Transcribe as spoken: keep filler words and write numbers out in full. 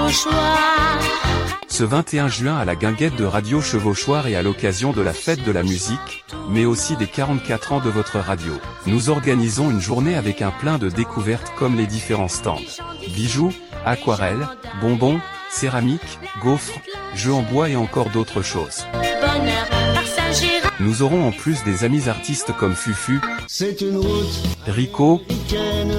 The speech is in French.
Chevauchoir. Ce vingt et un juin à la guinguette de Radio Chevauchoir et à l'occasion de la fête de la musique, mais aussi des quarante-quatre ans de votre radio, nous organisons une journée avec un plein de découvertes comme les différents stands. Bijoux, aquarelles, bonbons, céramique, gaufres, jeux en bois et encore d'autres choses. Nous aurons en plus des amis artistes comme Fufu, C'est une route Rico,